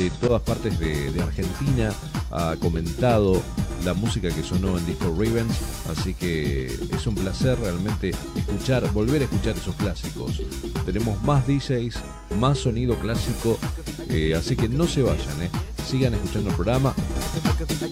de todas partes de Argentina ha comentado la música que sonó en Disco Ravens, así que es un placer realmente volver a escuchar esos clásicos. Tenemos más DJs, más sonido clásico, así que no se vayan, sigan escuchando el programa.